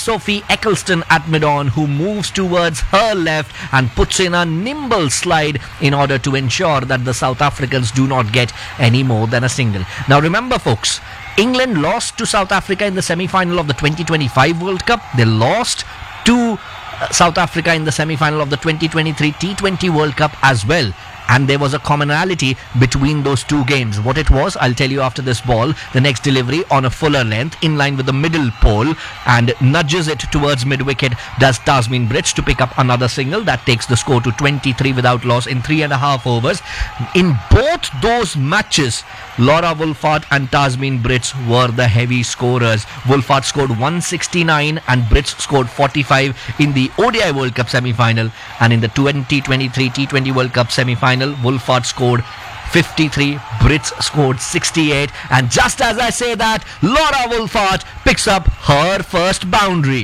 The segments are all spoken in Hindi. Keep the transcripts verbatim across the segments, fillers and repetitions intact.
Sophie Eccleston at mid-on, who moves towards her left and puts in a nimble slide in order to ensure that the South Africans do not get any more than a single. Now remember, folks, England lost to South Africa in the semi-final of the twenty twenty-five World Cup. They lost to uh, South Africa in the semi-final of the twenty twenty-three T twenty World Cup as well. And there was a commonality between those two games. What it was, I'll tell you after this ball. The next delivery on a fuller length, in line with the middle pole, and nudges it towards mid-wicket, does Tasmin Brits to pick up another single. That takes the score to twenty-three without loss in three and a half overs. In both those matches, Laura Wolfart and Tasmin Brits were the heavy scorers. Wolfart scored one sixty-nine and Brits scored forty-five in the O D I World Cup semi-final. And in the twenty twenty-three T twenty World Cup semi-final, Wolfart scored fifty-three, Brits scored sixty-eight, and just as I say that, Laura Wolfart picks up her first boundary.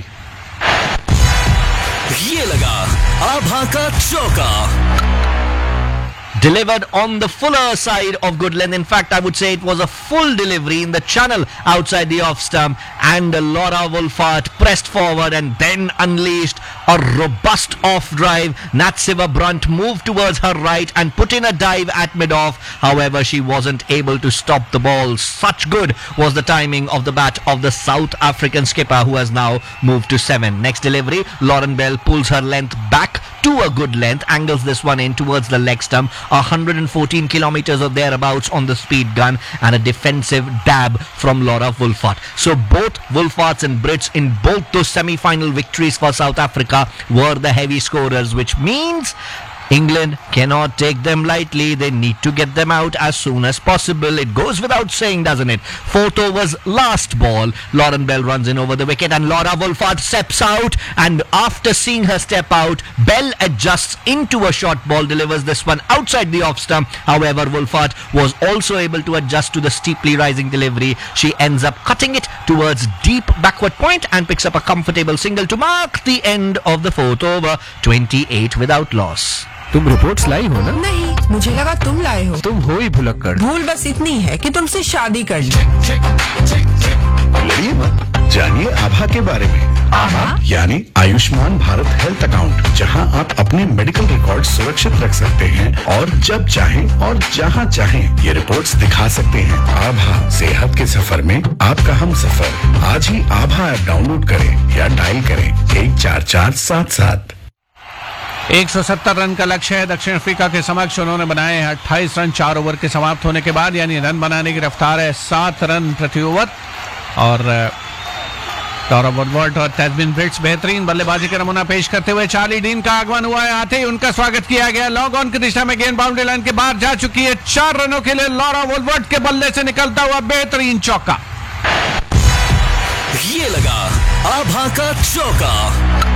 ये लगा आभा का चौका. Delivered on the fuller side of good length. In fact, I would say it was a full delivery in the channel outside the off stump, and Laura Wolfart pressed forward and then unleashed a robust off drive. Natsiva Brunt moved towards her right and put in a dive at mid-off. However, she wasn't able to stop the ball. Such good was the timing of the bat of the South African skipper, who has now moved to seven. Next delivery, Lauren Bell pulls her length back to a good length, angles this one in towards the leg stump. one hundred fourteen kilometers or thereabouts on the speed gun, and a defensive dab from Laura Wolfart. So both Wolfarts and Brits in both those semi-final victories for South Africa were the heavy scorers, which means England cannot take them lightly. They need to get them out as soon as possible. It goes without saying, doesn't it? Fourth over's last ball. Lauren Bell runs in over the wicket and Laura Wolfart steps out, and after seeing her step out, Bell adjusts into a short ball, delivers this one outside the off stump. However, Wolfart was also able to adjust to the steeply rising delivery. She ends up cutting it towards deep backward point and picks up a comfortable single to mark the end of the fourth over. twenty-eight without loss. तुम रिपोर्ट्स लाई हो ना? नहीं, मुझे लगा तुम लाए हो. तुम हो ही भुलक्कड़. भूल बस इतनी है कि तुमसे शादी कर ली. लड़िए मत, जानिए आभा के बारे में. आभा यानी आयुष्मान भारत हेल्थ अकाउंट, जहां आप अपने मेडिकल रिकॉर्ड सुरक्षित रख सकते हैं और जब चाहें और जहां चाहें ये रिपोर्ट्स दिखा सकते हैं. आभा, सेहत के सफर में आपका हम सफर. आज ही आभा ऐप डाउनलोड करें या डायल करें एक चार चार सात सात. एक सौ सत्तर रन का लक्ष्य है दक्षिण अफ्रीका के समक्ष. उन्होंने बनाए हैं अट्ठाईस रन चार ओवर के समाप्त होने के बाद, यानी रन बनाने की रफ्तार है सात रन प्रति ओवर. और लॉरा वुडवर्ड और तस्मिन ब्रिट्स बेहतरीन बल्लेबाजी का नमूना पेश करते हुए चार्ली डीन का आगमन हुआ है. आते ही उनका स्वागत किया गया. लॉन्ग ऑन की दिशा में गेंद बाउंड्री लाइन के बाहर जा चुकी है. चार रनों के लिए लॉरा वुडवर्ड के बल्ले से निकलता हुआ बेहतरीन चौका. ये लगा आभा का चौका.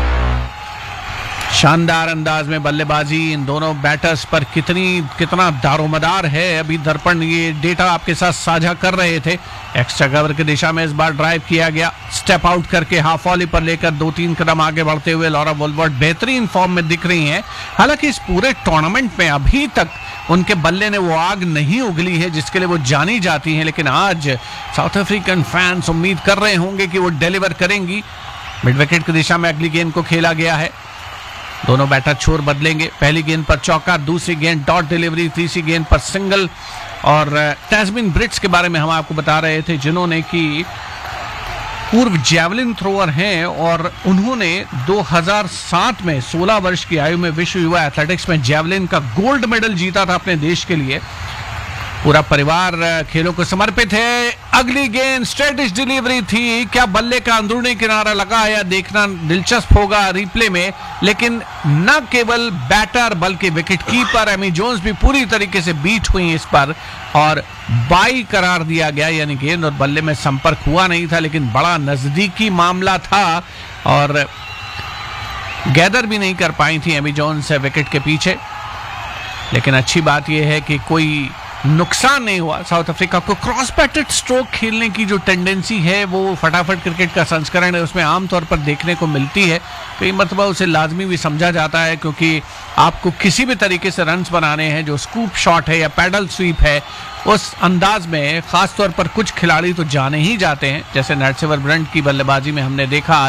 शानदार अंदाज में बल्लेबाजी इन दोनों बैटर्स पर कितनी कितना दारोमदार है. अभी दर्पण ये डेटा आपके साथ साझा कर रहे थे. एक्स्ट्रा कवर की दिशा में इस बार ड्राइव किया गया. स्टेप आउट करके हाफ वॉली पर लेकर दो तीन कदम आगे बढ़ते हुए लॉरा वुडवर्ड बेहतरीन फॉर्म में दिख रही हैं. हालांकि इस पूरे टूर्नामेंट में अभी तक उनके बल्ले ने वो आग नहीं उगली है जिसके लिए वो जानी जाती हैं, लेकिन आज साउथ अफ्रीकन फैंस उम्मीद कर रहे होंगे कि वो डिलीवर करेंगी. मिड विकेट की दिशा में अगली गेंद को खेला गया है. दोनों बैटर छोर बदलेंगे. पहली गेंद पर चौका, दूसरी गेंद डॉट डिलीवरी, तीसरी गेंद पर सिंगल. और तस्मिन ब्रिट्स के बारे में हम आपको बता रहे थे, जिन्होंने कि पूर्व जैवलिन थ्रोअर हैं और उन्होंने दो हज़ार सात में सोलह वर्ष की आयु में विश्व युवा एथलेटिक्स में जैवलिन का गोल्ड मेडल जीता था अपने देश के लिए. पूरा परिवार खेलों को समर्पित है. अगली गेंद स्ट्रेटिश डिलीवरी थी. क्या बल्ले का अंदरूनी किनारा लगा या देखना दिलचस्प होगा रिप्ले में, लेकिन न केवल बैटर बल्कि विकेट कीपर एमी जोन्स भी पूरी तरीके से बीट हुई इस पर और बाई करार दिया गया. यानी गेंद और बल्ले में संपर्क हुआ नहीं था, लेकिन बड़ा नजदीकी मामला था और गैदर भी नहीं कर पाई थी एमी जोन्स विकेट के पीछे. लेकिन अच्छी बात यह है कि कोई नुकसान नहीं हुआ. साउथ अफ्रीका को क्रॉस बैटेड स्ट्रोक खेलने की जो टेंडेंसी है वो फटाफट क्रिकेट का संस्करण है उसमें आमतौर पर देखने को मिलती है. कई मरतबा उसे लाजमी भी समझा जाता है, क्योंकि आपको किसी भी तरीके से रन्स बनाने हैं. जो स्कूप शॉट है या पैडल स्वीप है उस अंदाज में खासतौर पर कुछ खिलाड़ी तो जाने ही जाते हैं, जैसे नैट्सेवर ब्रंट की बल्लेबाजी में हमने देखा.